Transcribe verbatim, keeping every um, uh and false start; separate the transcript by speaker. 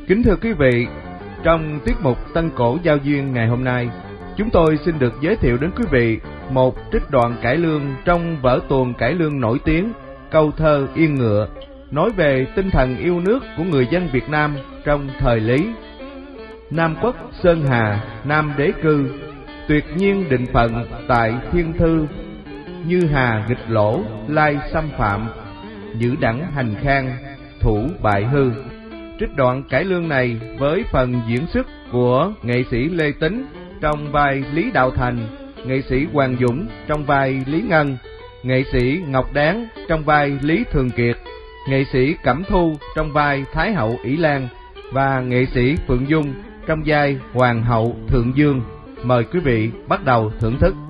Speaker 1: Kính thưa quý vị, trong tiết mục Tân Cổ Giao Duyên ngày hôm nay, chúng tôi xin được giới thiệu đến quý vị một trích đoạn cải lương trong vở tuồng cải lương nổi tiếng Câu thơ Yên Ngựa, nói về tinh thần yêu nước của người dân Việt Nam trong thời Lý. Nam quốc Sơn Hà, Nam đế cư, tuyệt nhiên định phận tại thiên thư. Như hà nghịch lỗ, lai xâm phạm, giữ đẳng hành khang, thủ bại hư. Trích đoạn cải lương này với phần diễn xuất của nghệ sĩ Lê Tính trong vai Lý Đạo Thành, nghệ sĩ Hoàng Dũng trong vai Lý Ngân, nghệ sĩ Ngọc Đáng trong vai Lý Thường Kiệt, nghệ sĩ Cẩm Thu trong vai Thái hậu Ỷ Lan và nghệ sĩ Phượng Dung trong vai Hoàng hậu Thượng Dương. Mời quý vị bắt đầu thưởng thức.